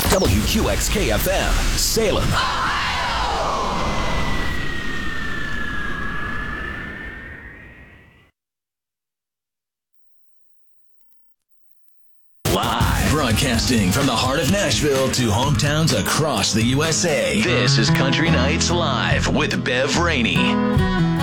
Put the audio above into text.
WQXK-FM, Salem. Live broadcasting from the heart of Nashville to hometowns across the USA. This is Country Nights Live with Bev Rainey.